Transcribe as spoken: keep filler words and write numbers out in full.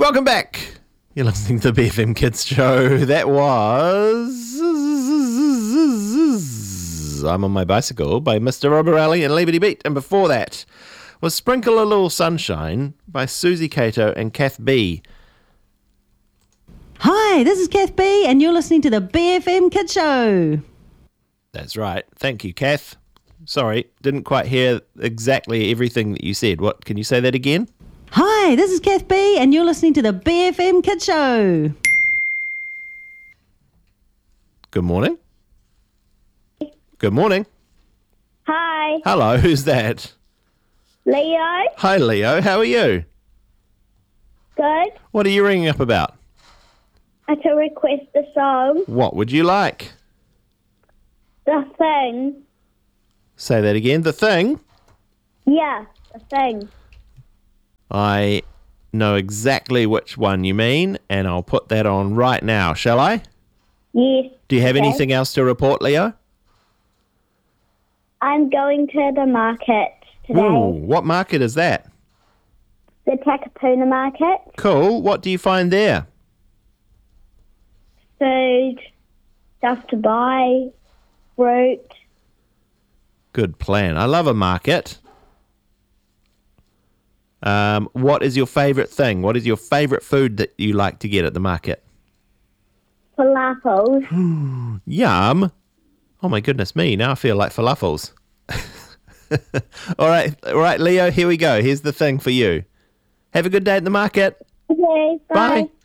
Welcome back. You're listening to the B F M Kids Show. That was I'm on My Bicycle by Mister Roborelli and Liberty Beat. And before that was Sprinkle a Little Sunshine by Susie Cato and Kath B. Hi, this is Kath B, and you're listening to the B F M Kids Show. That's right. Thank you, Kath. Sorry, didn't quite hear exactly everything that you said. What, can you say that again? Hi, this is Kath B, and you're listening to the B F M Kids Show. Good morning. Good morning. Hi, Hello, who's that? Leo. Hi, Leo. How are you? Good. What are you ringing up about? I to request a song. What would you like? The Thing. Say that again. The Thing? Yeah, The Thing. I know exactly which one you mean, and I'll put that on right now. Shall I? Yes. Do you have Okay. anything else to report, Leo? I'm going to the market today. Ooh, what market is that? The Takapuna market. Cool. What do you find there? Food, stuff to buy, fruit. Good plan. I love a market. Um, what is your favourite thing? What is your favourite food that you like to get at the market? Falafels. Yum. Oh my goodness me, now I feel like falafels. all right, all right, Leo, here we go. Here's the thing for you. Have a good day at the market. Okay, bye. Bye.